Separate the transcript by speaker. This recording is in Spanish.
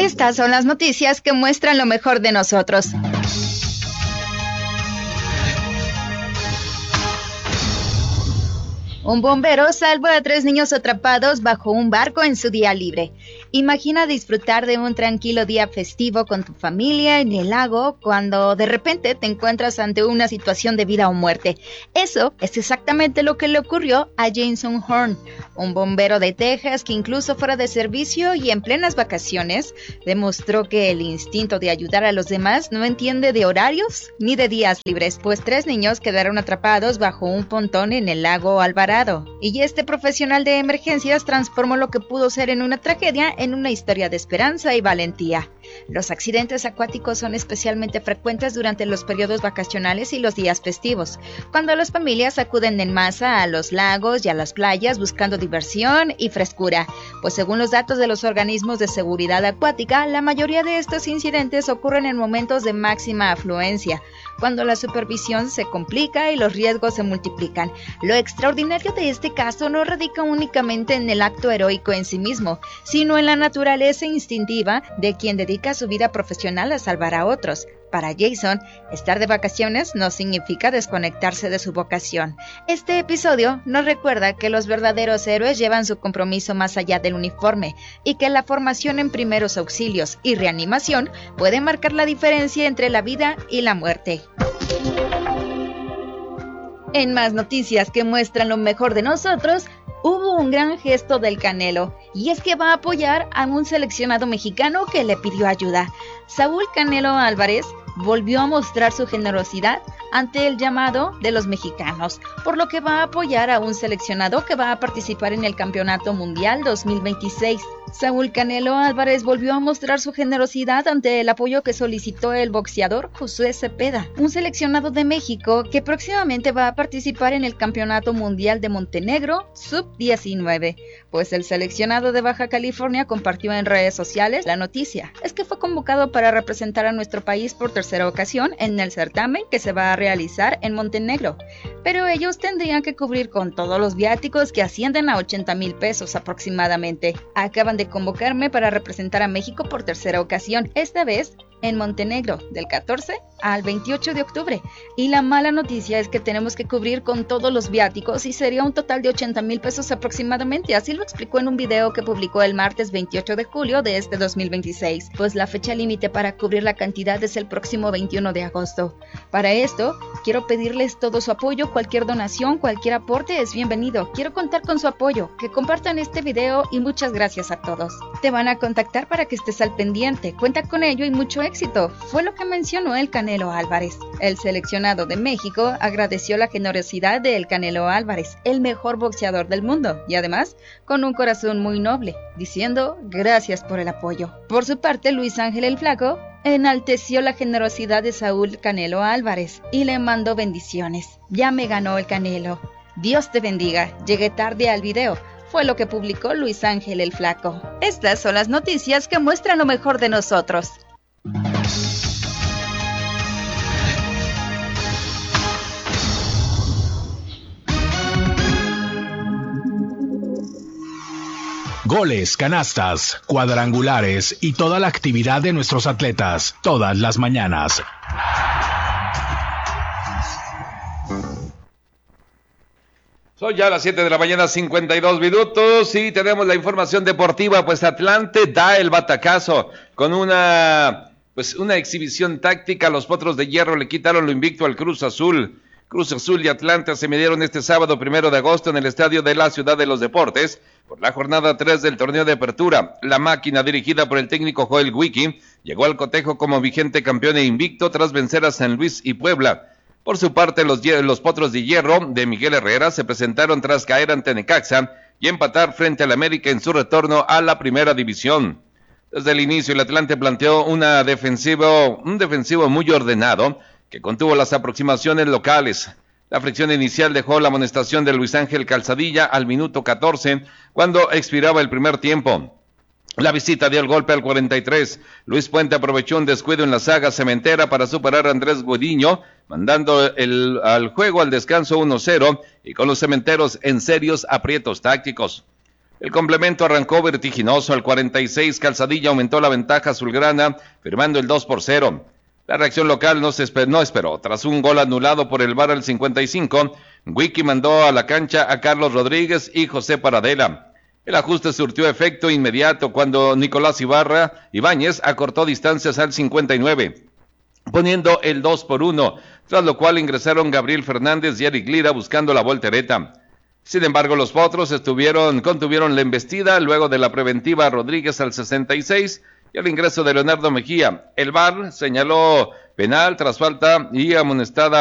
Speaker 1: Estas son las noticias que muestran lo mejor de nosotros. Un bombero salva a 3 niños atrapados bajo un barco en su día libre. Imagina disfrutar de un tranquilo día festivo con tu familia en el lago cuando de repente te encuentras ante una situación de vida o muerte. Eso es exactamente lo que le ocurrió a Jason Horn, un bombero de Texas que incluso fuera de servicio y en plenas vacaciones, demostró que el instinto de ayudar a los demás no entiende de horarios ni de días libres, pues 3 niños quedaron atrapados bajo un pontón en el lago Alvarado. Y este profesional de emergencias transformó lo que pudo ser en una tragedia en una historia de esperanza y valentía. Los accidentes acuáticos son especialmente frecuentes durante los periodos vacacionales y los días festivos, cuando las familias acuden en masa a los lagos y a las playas buscando diversión y frescura, pues según los datos de los organismos de seguridad acuática, la mayoría de estos incidentes ocurren en momentos de máxima afluencia, cuando la supervisión se complica y los riesgos se multiplican. Lo extraordinario de este caso no radica únicamente en el acto heroico en sí mismo, sino en la naturaleza instintiva de quien dedica su vida profesional a salvar a otros. Para Jason, estar de vacaciones no significa desconectarse de su vocación. Este episodio nos recuerda que los verdaderos héroes llevan su compromiso más allá del uniforme y que la formación en primeros auxilios y reanimación puede marcar la diferencia entre la vida y la muerte. En más noticias que muestran lo mejor de nosotros, hubo un gran gesto del Canelo, y es que va a apoyar a un seleccionado mexicano que le pidió ayuda. Saúl Canelo Álvarez volvió a mostrar su generosidad ante el llamado de los mexicanos, por lo que va a apoyar a un seleccionado que va a participar en el Campeonato Mundial 2026. Saúl Canelo Álvarez volvió a mostrar su generosidad ante el apoyo que solicitó el boxeador Josué Cepeda, un seleccionado de México que próximamente va a participar en el Campeonato Mundial de Montenegro Sub-19, pues el seleccionado de Baja California compartió en redes sociales la noticia. Es que fue convocado para representar a nuestro país por tercera ocasión en el certamen que se va a realizar en Montenegro, pero ellos tendrían que cubrir con todos los viáticos que ascienden a 80,000 pesos aproximadamente. Acaban de convocarme para representar a México por tercera ocasión, esta vez en Montenegro, del 14 al 28 de octubre. Y la mala noticia es que tenemos que cubrir con todos los viáticos y sería un total de 80,000 pesos aproximadamente. Así lo explicó en un video que publicó el martes 28 de julio de este 2026, pues la fecha límite para cubrir la cantidad es el próximo 21 de agosto. Para esto, quiero pedirles todo su apoyo, cualquier donación, cualquier aporte es bienvenido. Quiero contar con su apoyo, que compartan este video y muchas gracias a todos. Te van a contactar para que estés al pendiente. Cuenta con ello y mucho éxito, fue lo que mencionó el Canelo Álvarez. El seleccionado de México agradeció la generosidad de el Canelo Álvarez, el mejor boxeador del mundo, y además con un corazón muy noble, diciendo gracias por el apoyo. Por su parte, Luis Ángel el Flaco enalteció la generosidad de Saúl Canelo Álvarez y le mandó bendiciones. Ya me ganó el Canelo. Dios te bendiga. Llegué tarde al video. Fue lo que publicó Luis Ángel el Flaco. Estas son las noticias que muestran lo mejor de nosotros.
Speaker 2: Goles, canastas, cuadrangulares y toda la actividad de nuestros atletas, todas las mañanas.
Speaker 3: Son ya las 7 de la mañana, 52 minutos, y tenemos la información deportiva. Pues Atlante da el batacazo con una exhibición táctica. Los Potros de Hierro le quitaron lo invicto al Cruz Azul. Cruz Azul y Atlante se midieron este sábado 1 de agosto en el estadio de la Ciudad de los Deportes por la jornada 3 del torneo de apertura. La máquina, dirigida por el técnico Joel Wiki, llegó al cotejo como vigente campeón e invicto tras vencer a San Luis y Puebla. Por su parte, los Potros de Hierro de Miguel Herrera se presentaron tras caer ante Necaxa y empatar frente al América en su retorno a la primera división. Desde el inicio, el Atlante planteó un defensivo muy ordenado, que contuvo las aproximaciones locales. La fricción inicial dejó la amonestación de Luis Ángel Calzadilla al minuto 14, cuando expiraba el primer tiempo. La visita dio el golpe al 43. Luis Puente aprovechó un descuido en la saga cementera para superar a Andrés Gudiño, mandando al juego al descanso 1-0 y con los cementeros en serios aprietos tácticos. El complemento arrancó vertiginoso. Al 46, Calzadilla aumentó la ventaja azulgrana, firmando el 2-0. La reacción local no esperó. Tras un gol anulado por el VAR al 55, Wiki mandó a la cancha a Carlos Rodríguez y José Paradela. El ajuste surtió efecto inmediato cuando Nicolás Ibáñez acortó distancias al 59, poniendo el 2-1, tras lo cual ingresaron Gabriel Fernández y Eric Lira buscando la voltereta. Sin embargo, los Potros contuvieron la embestida luego de la preventiva a Rodríguez al 66 y al ingreso de Leonardo Mejía. El VAR señaló penal tras falta y amonestada